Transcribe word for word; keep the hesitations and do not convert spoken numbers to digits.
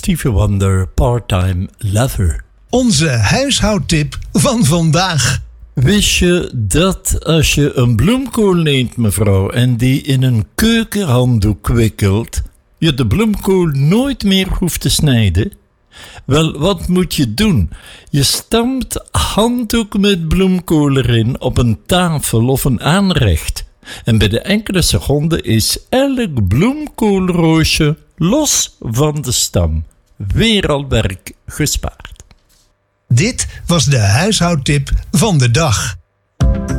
Stevie Wonder, Part-Time Lover. Onze huishoudtip van vandaag. Wist je dat als je een bloemkool neemt, mevrouw, en die in een keukenhanddoek wikkelt, je de bloemkool nooit meer hoeft te snijden? Wel, wat moet je doen? Je stampt handdoek met bloemkool erin op een tafel of een aanrecht. En binnen enkele seconden is elk bloemkoolroosje los van de stam. Weer al werk gespaard. Dit was de huishoudtip van de dag.